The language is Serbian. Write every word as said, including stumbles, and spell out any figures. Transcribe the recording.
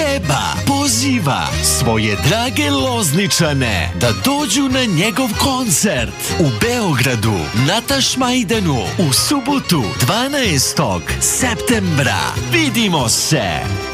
Keba poziva svoje drage Lozničane da dođu na njegov koncert u Beogradu na Tašmajdanu u subotu dvanaestog septembra. Vidimo se!